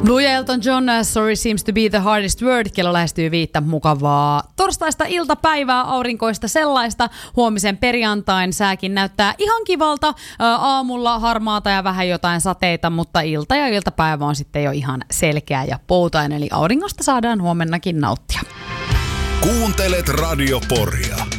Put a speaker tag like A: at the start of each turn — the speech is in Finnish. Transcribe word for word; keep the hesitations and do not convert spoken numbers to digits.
A: Blue ja Elton John, Sorry Seems to be the hardest word. Kello lähestyy viittä, mukavaa torstaista iltapäivää, aurinkoista sellaista. Huomisen perjantain sääkin näyttää ihan kivalta. Aamulla harmaata ja vähän jotain sateita, mutta ilta ja iltapäivä on sitten jo ihan selkeä ja poutainen. Eli auringosta saadaan huomennakin nauttia.
B: Kuuntelet Radio Poria.